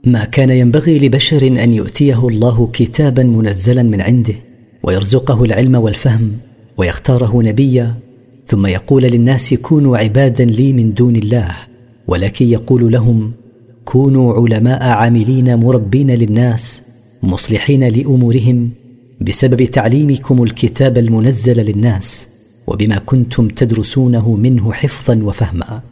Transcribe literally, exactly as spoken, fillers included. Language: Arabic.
ما كان ينبغي لبشر أن يؤتيه الله كتابا منزلا من عنده ويرزقه العلم والفهم ويختاره نبيا ثم يقول للناس كونوا عبادا لي من دون الله، ولكن يقول لهم كونوا علماء عاملين مربين للناس مصلحين لأمورهم بسبب تعليمكم الكتاب المنزل للناس وبما كنتم تدرسونه منه حفظا وفهما.